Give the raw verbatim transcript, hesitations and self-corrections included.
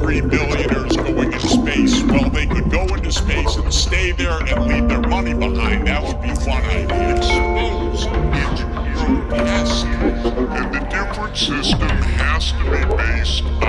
three billionaires going into space. Well, they could go into space and stay there and leave their money behind. That would be one idea. Expose it grotesque. And the different system has to be based